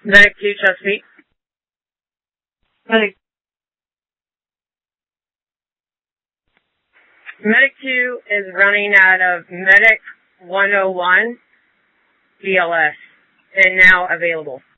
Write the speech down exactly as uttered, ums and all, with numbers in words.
Medic two, Chesapeake. Medic. Medic two is running out of Medic one oh one B L S and now available.